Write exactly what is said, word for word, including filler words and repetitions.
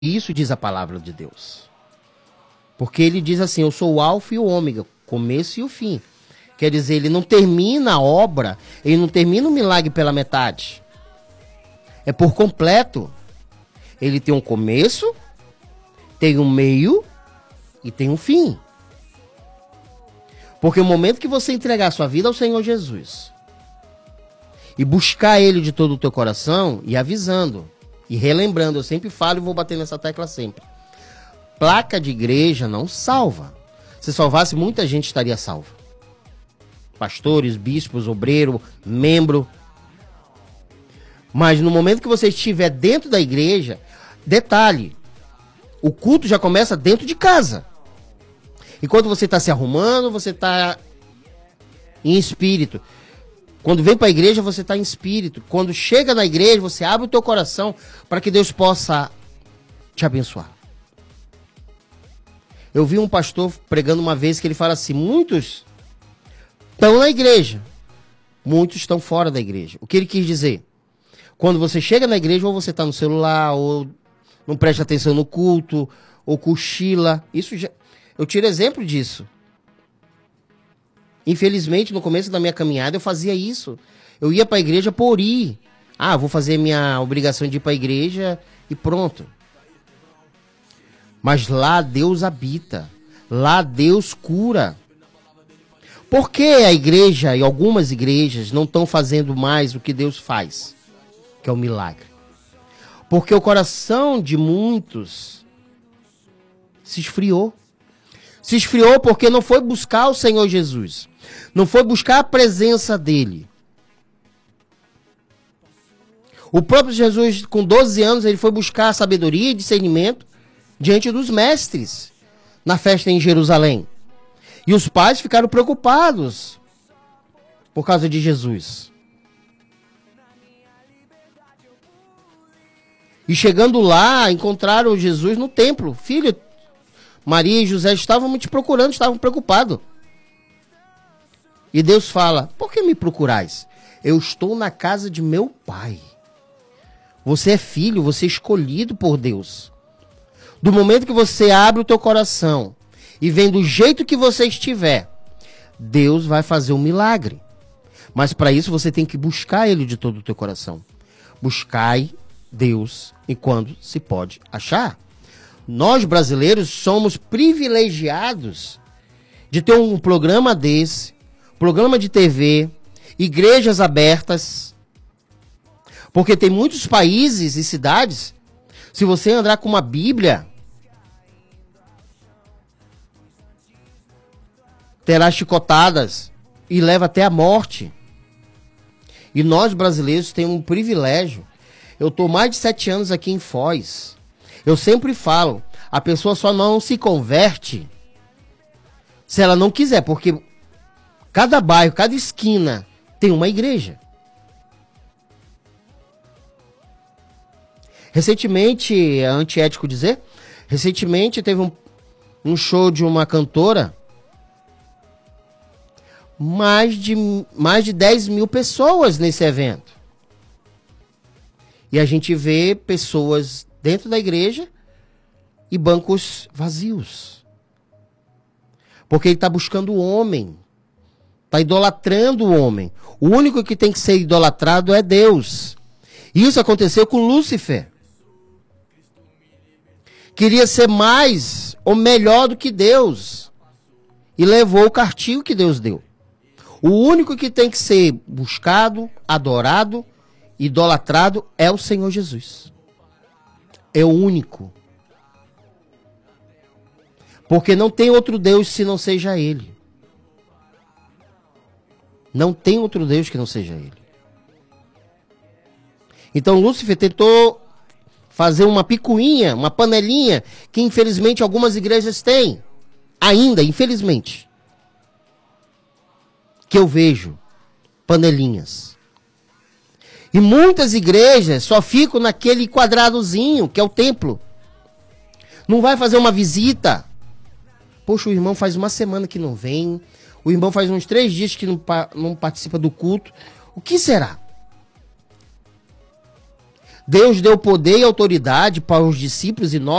Isso diz a palavra de Deus. Porque ele diz assim, eu sou o alfa e o ômega, começo e o fim. Quer dizer, ele não termina a obra, ele não termina o milagre pela metade. É por completo. Ele tem um começo, tem um meio e tem um fim. Porque o momento que você entregar a sua vida ao Senhor Jesus e buscar Ele de todo o teu coração, e avisando, e relembrando, eu sempre falo e vou bater nessa tecla sempre. Placa de igreja não salva. Se salvasse, muita gente estaria salva. Pastores, bispos, obreiro, membro. Mas no momento que você estiver dentro da igreja, detalhe, o culto já começa dentro de casa. Enquanto você está se arrumando, você está em espírito. Quando vem para a igreja, você está em espírito. Quando chega na igreja, você abre o teu coração para que Deus possa te abençoar. Eu vi um pastor pregando uma vez que ele fala assim, muitos estão na igreja, muitos estão fora da igreja. O que ele quis dizer? Quando você chega na igreja, ou você está no celular, ou não presta atenção no culto, ou cochila. Isso já... Eu tiro exemplo disso. Infelizmente, no começo da minha caminhada, eu fazia isso. Eu ia para a igreja por ir. Ah, vou fazer minha obrigação de ir para a igreja e pronto. Mas lá Deus habita. Lá Deus cura. Por que a igreja e algumas igrejas não estão fazendo mais o que Deus faz? Que é o milagre. Porque o coração de muitos se esfriou. Se esfriou porque não foi buscar o Senhor Jesus. Não foi buscar a presença dele. O próprio Jesus, com doze anos, ele foi buscar sabedoria e discernimento diante dos mestres na festa em Jerusalém. E os pais ficaram preocupados por causa de Jesus. E chegando lá, encontraram Jesus no templo. Filho, Maria e José estavam te procurando, estavam preocupados. E Deus fala, por que me procurais? Eu estou na casa de meu pai. Você é filho, você é escolhido por Deus. Do momento que você abre o teu coração e vem do jeito que você estiver, Deus vai fazer um milagre. Mas para isso você tem que buscar Ele de todo o teu coração. Buscai Deus enquanto se pode achar. Nós brasileiros somos privilegiados de ter um programa desse, programa de T V, igrejas abertas, porque tem muitos países e cidades, se você andar com uma Bíblia, terá chicotadas e leva até a morte. E nós brasileiros temos um privilégio. Eu estou mais de sete anos aqui em Foz. Eu sempre falo, a pessoa só não se converte se ela não quiser, porque cada bairro, cada esquina tem uma igreja. Recentemente, é antiético dizer, recentemente teve um, um show de uma cantora, mais de, mais de dez mil pessoas nesse evento. E a gente vê pessoas dentro da igreja e bancos vazios. Porque ele está buscando o homem. Está idolatrando o homem. O único que tem que ser idolatrado é Deus. E isso aconteceu com Lúcifer. Queria ser mais ou melhor do que Deus. E levou o castigo que Deus deu. O único que tem que ser buscado, adorado, idolatrado é o Senhor Jesus. É o único. Porque não tem outro Deus se não seja Ele. Não tem outro Deus que não seja Ele. Então Lúcifer tentou fazer uma picuinha, uma panelinha, que infelizmente algumas igrejas têm. Ainda, infelizmente. Que eu vejo. Panelinhas. E muitas igrejas só ficam naquele quadradozinho, que é o templo. Não vai fazer uma visita. Poxa, o irmão faz uma semana que não vem. O irmão faz uns três dias que não, não participa do culto. O que será? Deus deu poder e autoridade para os discípulos e nós